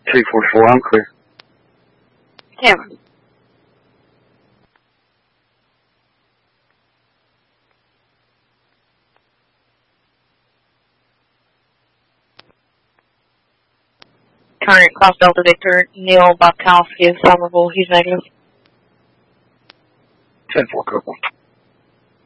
344, I'm clear. Cameron. Current Cross Delta Victor, Neil Bobkowski of Somerville, he's negative. 10-4, Copeland.